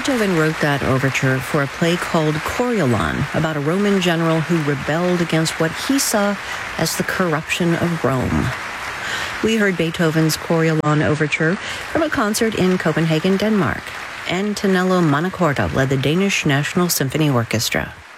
Beethoven wrote that overture for a play called Coriolan, about a Roman general who rebelled against what he saw as the corruption of Rome. We heard Beethoven's Coriolan overture from a concert in Copenhagen, Denmark. Antonello Manacorda led the Danish National Symphony Orchestra.